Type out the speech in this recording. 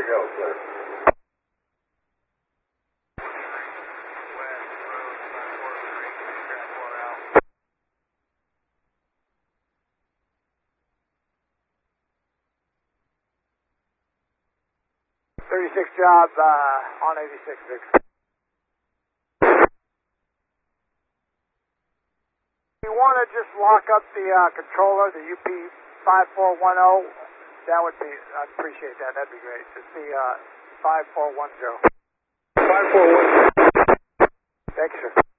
we go, sir. Job on 86, Vic. You want to just lock up the controller, the UP5410, that would be, I'd appreciate that, that'd be great. It's the 5410. 5410. Thank you, sir.